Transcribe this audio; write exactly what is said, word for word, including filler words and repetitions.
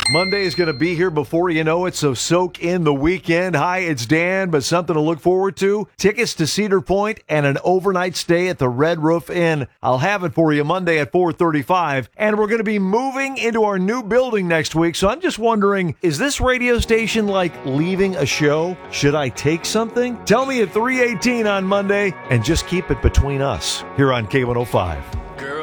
Monday is going to be here before you know it, so soak in the weekend. Hi, it's Dan, but something to look forward to. Tickets to Cedar Point and an overnight stay at the Red Roof Inn. I'll have it for you Monday at four thirty-five, and we're going to be moving into our new building next week, so I'm just wondering, is this radio station like leaving a show? Should I take something? Tell me at three eighteen on Monday, and just keep it between us here on K one oh five.